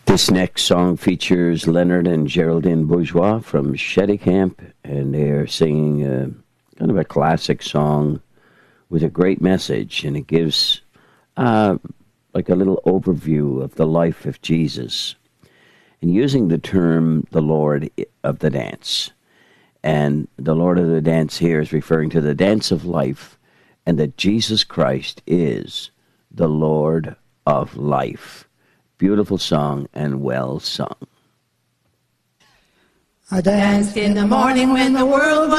This next song features Leonard and Geraldine Bourgeois from Shetty Camp, and they're singing kind of a classic song with a great message, and it gives like a little overview of the life of Jesus, and using the term the Lord of the dance. And the Lord of the dance here is referring to the dance of life, and that Jesus Christ is the Lord of life. Beautiful song and well sung. I danced in the morning when the world was